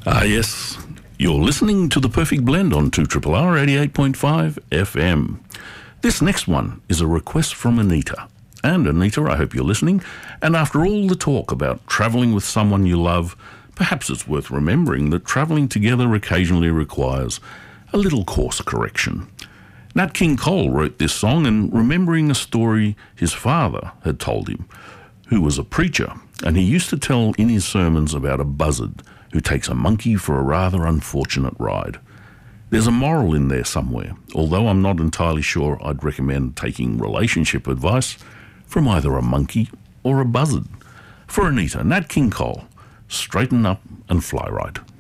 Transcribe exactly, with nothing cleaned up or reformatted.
Ah, yes. You're listening to The Perfect Blend on two R R R eighty-eight point five F M. This next one is a request from Anita. And Anita, I hope you're listening. And after all the talk about travelling with someone you love, perhaps it's worth remembering that travelling together occasionally requires a little course correction. Nat King Cole wrote this song and remembering a story his father had told him, who was a preacher, and he used to tell in his sermons about a buzzard who takes a monkey for a rather unfortunate ride. There's a moral in there somewhere, although I'm not entirely sure I'd recommend taking relationship advice from either a monkey or a buzzard. For Anita, Nat King Cole, straighten up and fly right.